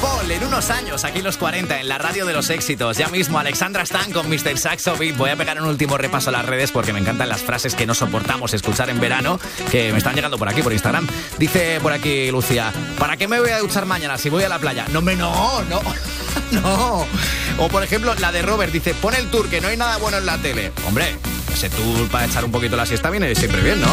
Paul, en unos años, aquí los 40, en la radio de los éxitos. Ya mismo, Alexandra Stan con Mr. Saxo Beat. Voy a pegar un último repaso a las redes porque me encantan las frases que no soportamos escuchar en verano, que me están llegando por aquí, por Instagram. Dice por aquí Lucía, ¿para qué me voy a duchar mañana si voy a la playa? No. O por ejemplo, la de Robert dice, pon el tour, que no hay nada bueno en la tele. Hombre, ese tour para echar un poquito la siesta viene siempre bien, ¿no?